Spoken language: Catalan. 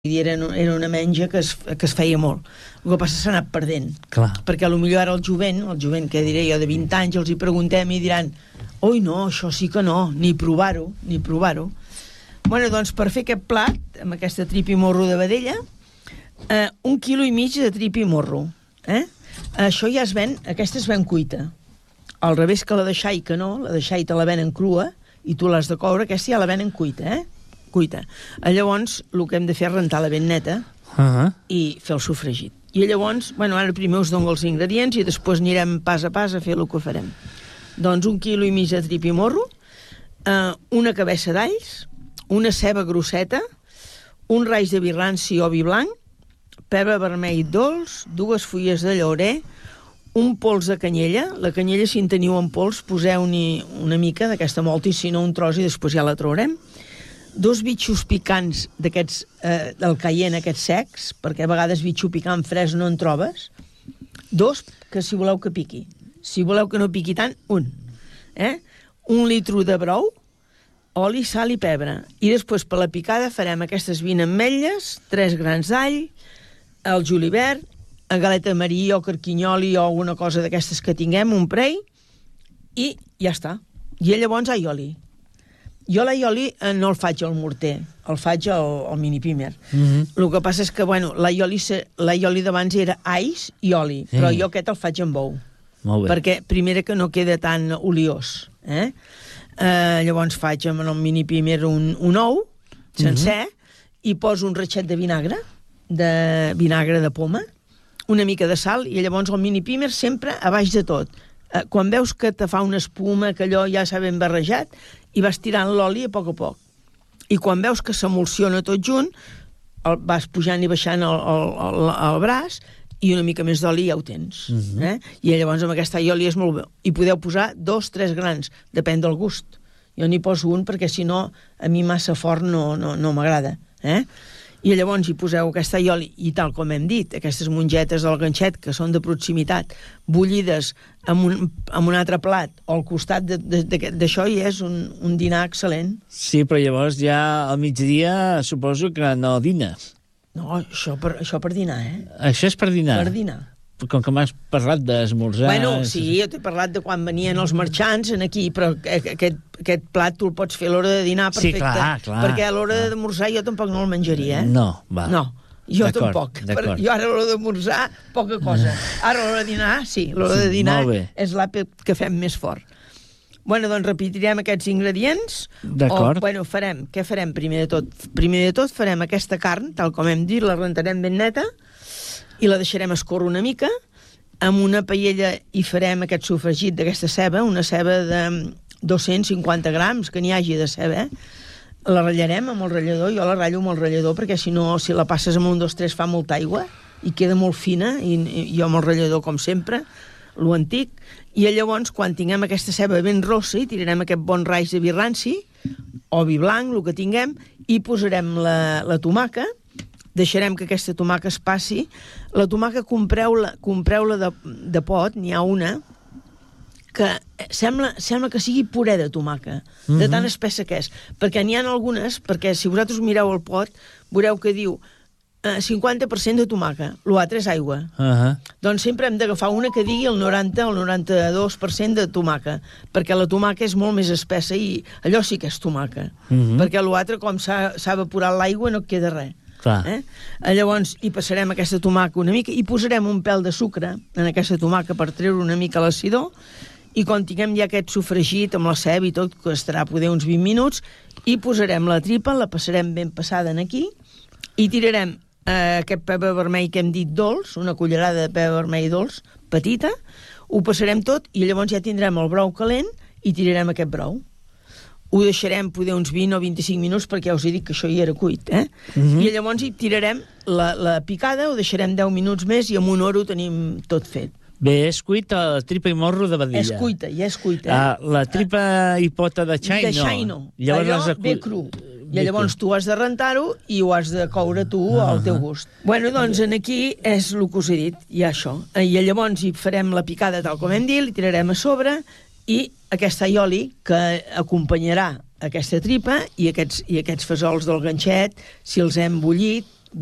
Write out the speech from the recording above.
Era una menja que es feia molt. El que passa s'ha anat perdent. Clar. Perquè potser ara el jovent, que diré jo, de 20 anys, els hi preguntem i diran oi, no, això sí que no, ni provar-ho. Bueno, doncs per fer aquest plat, amb aquesta tripa i morro de vedella, 1,5 quilos de tripa i morro. Això ja es ven, aquesta es ven cuita. Al revés que la de xai, que no, la de xai te la venen crua i tu l'has de coure, aquesta ja la venen cuita, cuita. Llavors, el que hem de fer és rentar-la ben neta i fer el sofregit. I llavors, bueno, ara primer us dono els ingredients i després anirem pas a pas a fer el que farem. Doncs 1,5 quilos de trip i morro, una cabeça d'alls, una ceba grosseta, un raig de vi ranci o vi blanc, pebre vermell dolç, 2 fulles de llaurer, un pols de canyella. La canyella, si en teniu en pols, poseu-n'hi una mica d'aquesta molta i si no un tros i després ja la traurem. 2 bitxos picants d'aquests, del Cayenne, aquests secs, perquè a vegades bitxo picant fresc no en trobes. 2, que si voleu que piqui. Si voleu que no piqui tant, 1. 1 litre de brou, oli, sal i pebre. I després, per la picada, farem aquestes 20 ametlles, 3 grans d'all, el julivert, a galeta maria o carquinyoli o alguna cosa d'aquestes que tinguem, un prei, i ja està. I llavors aioli. Jo l'aioli no el faig al morter, el faig al mini pimer. El que passa és que, bueno, l'aioli d'abans era alls i oli, però jo aquest el faig amb ou. Molt bé. Perquè, primera, que no queda tan oliós. Llavors faig amb el mini pimer un ou sencer i poso un ratxet de vinagre de poma, una mica de sal, i llavors el mini pimer sempre a baix de tot. Quan veus que te fa una espuma, que allò ja s'ha ben barrejat, i vas tirant l'oli a poc. I quan veus que s'emulsiona tot junt, vas pujant i baixant el braç, i una mica més d'oli ja ho tens. I llavors amb aquesta aioli és molt bé. I podeu posar 2, 3 grans, depèn del gust. Jo n'hi poso un perquè si no, a mi massa fort no m'agrada. I llavors hi poseu aquesta aioli i tal com hem dit, aquestes mongetes del ganxet que són de proximitat, bullides amb un altre plat o al costat d'això, i és un dinar excel·lent. Sí, però llavors ja al migdia suposo que no dines. No, això per dinar, Això és per dinar? Per dinar. Com que m'has parlat d'esmorzar... Bueno, sí, jo t'he parlat de quan venien els marxants aquí, però aquest plat tu el pots fer a l'hora de dinar perfecte. Sí, clar. Perquè a l'hora d'esmorzar jo tampoc no el menjaria, No, va. No, jo tampoc. Jo ara a l'hora d'esmorzar, poca cosa. Ara a l'hora de dinar, sí, l'hora de dinar és l'àpat que fem més fort. Bueno, doncs repetirem aquests ingredients. D'acord. Què farem primer de tot? Primer de tot farem aquesta carn, tal com hem dit, la rentarem ben neta, i la deixarem escórrer una mica. Amb una paella hi farem aquest sofregit d'aquesta ceba, una ceba de 250 grams, que n'hi hagi de ceba, La ratllarem amb el ratllador, jo la ratllo amb el ratllador, perquè si no, si la passes amb 1, 2, 3 fa molta aigua, i queda molt fina, i jo amb el ratllador, com sempre, lo antic, i llavors, quan tinguem aquesta ceba ben rossa, hi tirarem aquest bon raig de vi ranci, o vi blanc, el que tinguem, i posarem la tomaca, deixarem que aquesta tomaca es passi. La tomaca compreu-la de pot, n'hi ha una que sembla que sigui puré de tomaca, de tan espessa que és, perquè n'hi ha algunes, perquè si vosaltres mireu el pot, veureu que diu 50% de tomaca, l'altre és aigua. Doncs sempre hem d'agafar una que digui el 90 o el 92% de tomaca, perquè la tomaca és molt més espessa i allò sí que és tomaca, perquè l'altre, com s'ha evaporat l'aigua, no queda res. Llavors hi passarem aquesta tomaca una mica i posarem un pèl de sucre en aquesta tomaca per treure una mica l'acidor, i quan tinguem ja aquest sofregit amb la ceba i tot, que estarà poder uns 20 minuts, hi posarem la tripa, la passarem ben passada en aquí, i tirarem aquest pebre vermell que hem dit dolç, una cullerada de pebre vermell dolç petita, ho passarem tot i llavors ja tindrem el brou calent i tirarem aquest brou. Ho deixarem poder uns 20 o 25 minuts, perquè ja us he dit que això hi era cuit, I llavors hi tirarem la picada, ho deixarem 10 minuts més i en una hora ho tenim tot fet. Bé, és cuita la tripa i morro de vedella. És cuita, ja és cuita. La tripa i pota de xai, no? De xai no. Allò ve cru. I llavors tu has de rentar-ho i ho has de coure tu al teu gust. Bueno, doncs aquí és el que us he dit, i això. I llavors hi farem la picada tal com hem dit, li tirarem a sobre, i aquesta aioli que acompanyarà aquesta tripa i aquests fesols del ganxet, si els hem bullit,